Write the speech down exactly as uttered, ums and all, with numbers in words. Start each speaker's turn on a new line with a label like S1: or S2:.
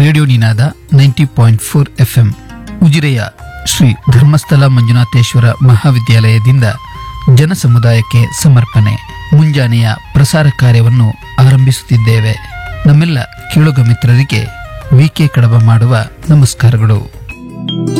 S1: Radio ನಿನಾದ ninety point four FM ಉಜಿರೆಯ Shri Dharmasthala Manjunatheshwara ಮಹಾವಿದ್ಯಾಲಯದಿಂದ ಜನಸಮುದಾಯಕ್ಕೆ ಸಮರ್ಪಣೆ ಮುಂಜಾನೆಯ ಪ್ರಸಾರ ಕಾರ್ಯವನ್ನು ಆರಂಭಿಸುತ್ತಿದ್ದೇವೆ. ನಮ್ಮೆಲ್ಲ ಕೇಳುಗ ಮಿತ್ರರಿಗೆ ವಿ ಕೆ ಕಡಬ ಮಾಡುವ ನಮಸ್ಕಾರಗಳು.